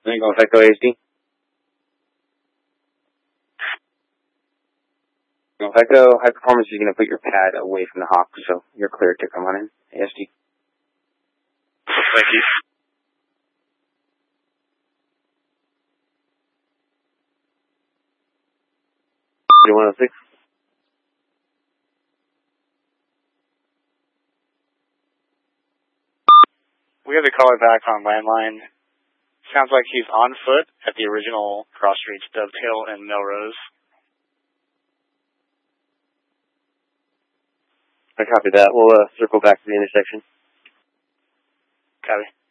Then go Echo ASD. Go Echo High Performance, you're going to put your pad away from the hawk, so you're clear to come on in. ASD. Thank you. You 106. We have the caller back on landline. Sounds like he's on foot at the original cross streets, Dovetail and Melrose. I copy that. We'll circle back to the intersection. Copy.